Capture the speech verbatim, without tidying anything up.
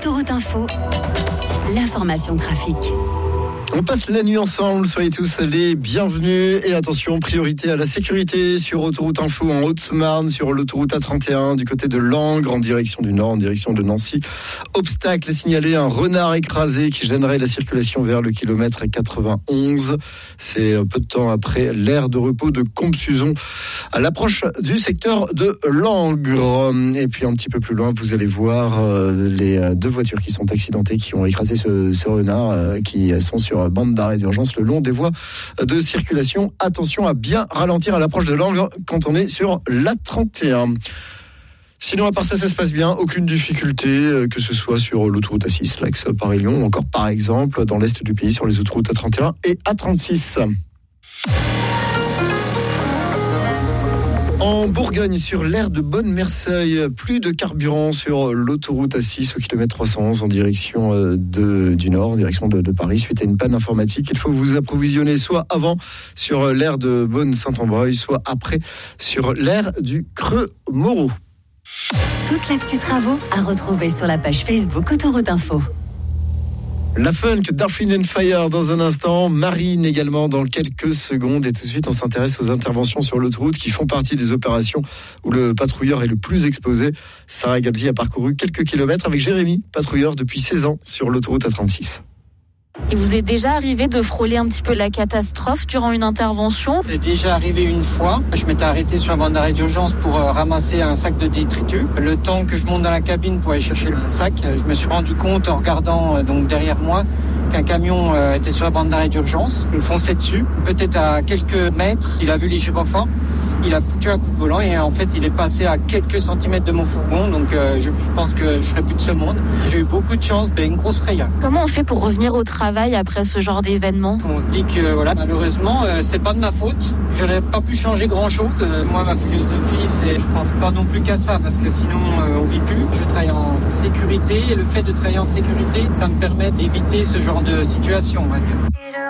Autoroute Info, l'information trafic. On passe la nuit ensemble, soyez tous les bienvenus et attention, priorité à la sécurité sur Autoroute Info en Haute-Marne, sur l'autoroute A trente et un du côté de Langres en direction du nord, en direction de Nancy. Obstacle signalé, un renard écrasé qui gênerait la circulation vers le kilomètre quatre-vingt-onze. C'est peu de temps après l'aire de repos de Compsuzon à l'approche du secteur de Langres. Et puis un petit peu plus loin, vous allez voir les deux voitures qui sont accidentées, qui ont écrasé ce, ce renard, qui sont sur bande d'arrêt d'urgence le long des voies de circulation. Attention à bien ralentir à l'approche de Langres quand on est sur l'A trente et un. Sinon, à part ça, ça se passe bien. Aucune difficulté, que ce soit sur l'autoroute A six, l'axe Paris-Lyon, ou encore par exemple dans l'est du pays sur les autoroutes A trente et un et A trente-six. En Bourgogne, sur l'aire de Bonne-Merceuil, plus de carburant sur l'autoroute A six au kilomètre trois cent onze en direction de, du nord, en direction de, de Paris, suite à une panne informatique. Il faut vous approvisionner soit avant sur l'aire de Bonne-Saint-Ambreuil, soit après sur l'aire du Creux-Moreau. Toute l'actu travaux à retrouver sur la page Facebook Autoroute Info. La funk d'Earth, Wind and Fire dans un instant, Marine également dans quelques secondes, et tout de suite on s'intéresse aux interventions sur l'autoroute qui font partie des opérations où le patrouilleur est le plus exposé. Sarah Gabzi a parcouru quelques kilomètres avec Jérémy, patrouilleur depuis seize ans sur l'autoroute A trente-six. Il vous est déjà arrivé de frôler un petit peu la catastrophe durant une intervention ? C'est déjà arrivé une fois. Je m'étais arrêté sur la bande d'arrêt d'urgence pour euh, ramasser un sac de détritus. Le temps que je monte dans la cabine pour aller chercher le sac, je me suis rendu compte en regardant euh, donc derrière moi qu'un camion euh, était sur la bande d'arrêt d'urgence. Il me fonçait dessus. Peut-être à quelques mètres, il a vu les gyrophares. Il a foutu un coup de volant et en fait il est passé à quelques centimètres de mon fourgon, donc euh, je pense que je serai plus de ce monde. J'ai eu beaucoup de chance, ben, une grosse frayeur. Comment on fait pour revenir au travail après ce genre d'événement ? On se dit que voilà, malheureusement euh, c'est pas de ma faute, je n'aurais pas pu changer grand chose. Euh, moi ma philosophie c'est, je pense pas non plus qu'à ça parce que sinon euh, on vit plus. Je travaille en sécurité et le fait de travailler en sécurité ça me permet d'éviter ce genre de situation, on va dire.